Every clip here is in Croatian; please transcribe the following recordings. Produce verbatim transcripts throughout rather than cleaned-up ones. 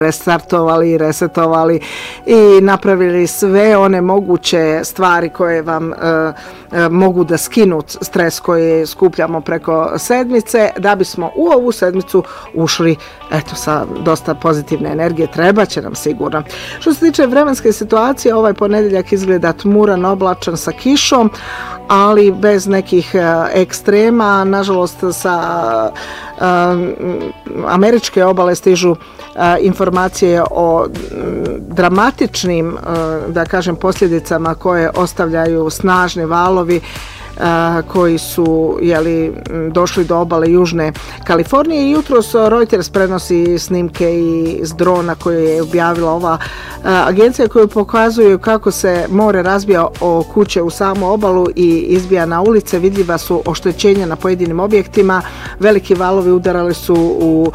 restartovali, resetovali i napravili sve one moguće stvari koje vam e, e, mogu da skinu stres koji skupljamo preko sedmice, da bismo u ovu sedmicu ušli eto, sa dosta pozitivne energije. Treba će nam sigurno. Što se tiče vremenske situacije, ovaj ponedjeljak izgleda tmuran, oblačan sa kišom, ali bez nekih e, ekstrema. Nažalost, sa e, američke obale stižu e, informacije o dramatičnim, da kažem, posljedicama koje ostavljaju snažni valovi koji su jeli, došli do obale Južne Kalifornije. I jutros Reuters prenosi snimke iz drona koje je objavila ova agencija, koje pokazuju kako se more razbija o kuće u samu obalu i izbija na ulice. Vidljiva su oštećenja na pojedinim objektima, veliki valovi udarali su u,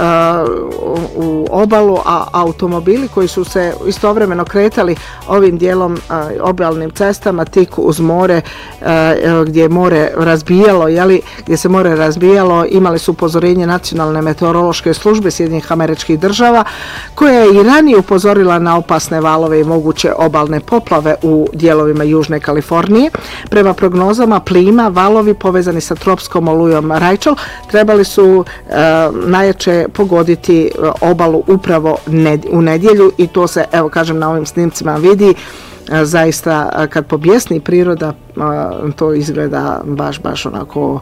u obalu, a automobili koji su se istovremeno kretali ovim dijelom obalnim cestama tik uz more, gdje je more razbijalo, jeli, gdje se more razbijalo, imali su upozorenje Nacionalne meteorološke službe Sjedinjenih Američkih Država, koja je i ranije upozorila na opasne valove i moguće obalne poplave u dijelovima Južne Kalifornije. Prema prognozama plima, valovi povezani sa tropskom olujom Rachel trebali su e, najjače pogoditi obalu upravo ned, u nedjelju, i to se, evo kažem, na ovim snimcima vidi. Zaista kad pobjesni priroda, to izgleda baš baš onako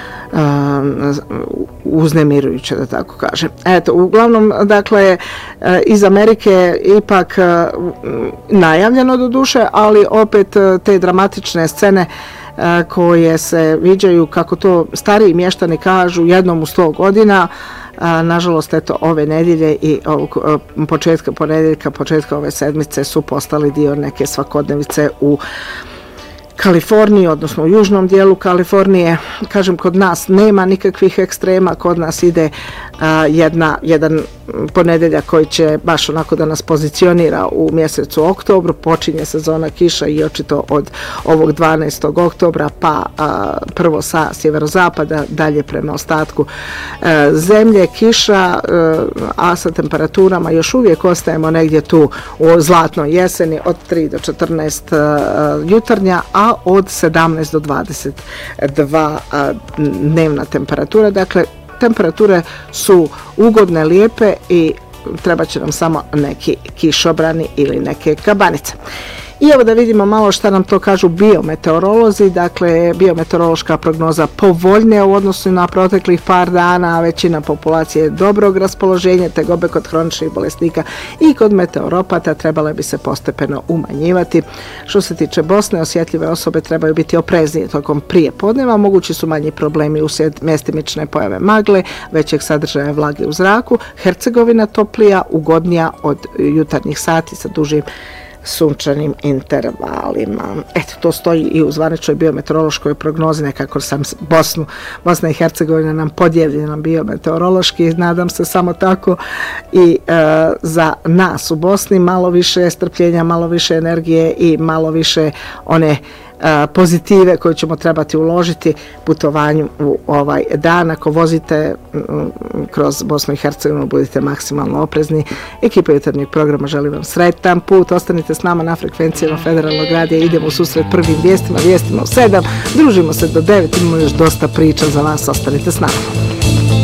uznemirujuće, da tako kažem. Eto, uglavnom, dakle, iz Amerike ipak najavljeno do duše, ali opet te dramatične scene koje se viđaju, kako to stariji mještani kažu, jednom u sto godina. A, nažalost, eto, ove nedjelje i ovog početka ponedjeljka, početka ove sedmice su postali dio neke svakodnevice u Kaliforniji, odnosno u južnom dijelu Kalifornije. Kažem, kod nas nema nikakvih ekstrema, kod nas ide a, jedna, jedan ponedjeljak koji će baš onako da nas pozicionira u mjesecu oktobru. Počinje sezona kiša i očito od ovog dvanaestog oktobra, pa a, prvo sa sjeverozapada, dalje prema ostatku a, zemlje kiša, a, a sa temperaturama još uvijek ostajemo negdje tu u zlatnoj jeseni od tri do četrnaest a, jutarnja, a od sedamnaest do dvadeset dva a, dnevna temperatura. Dakle, temperature su ugodne, lijepe i treba će nam samo neki kišobrani ili neke kabanice. I evo da vidimo malo šta nam to kažu biometeorolozi. Dakle, biometeorološka prognoza povoljnija u odnosu na proteklih par dana, većina populacije dobrog raspoloženja, tegobe kod hroničnih bolesnika i kod meteoropata trebale bi se postepeno umanjivati. Što se tiče Bosne, osjetljive osobe trebaju biti opreznije tokom prije podneva, mogući su manji problemi uslijed mjestimične pojave magle, većeg sadržaja vlage u zraku. Hercegovina toplija, ugodnija od jutarnjih sati sa dužim sunčanim intervalima. Eto, to stoji i u zvaničnoj biometeorološkoj prognozi, nekako sam Bosnu, Bosna i Hercegovina nam podijeljena biometeorološki, nadam se samo tako i e, za nas u Bosni malo više strpljenja, malo više energije i malo više one pozitive koje ćemo trebati uložiti putovanju u ovaj dan. Ako vozite kroz Bosnu i Hercegovinu, budite maksimalno oprezni. Ekipa jutarnjeg programa želi vam sretan put. Ostanite s nama na frekvencijama Federalnog radija. Idemo u susret prvim vijestima, vijestima u sedam. Družimo se do devet, imamo još dosta priča za vas. Ostanite s nama.